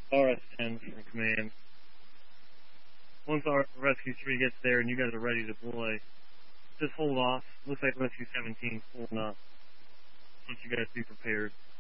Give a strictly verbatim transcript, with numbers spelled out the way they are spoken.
R S ten from command. Once our Rescue three gets there and you guys are ready to deploy, just hold off. Looks like Rescue seventeen is pulling up. So you guys be prepared.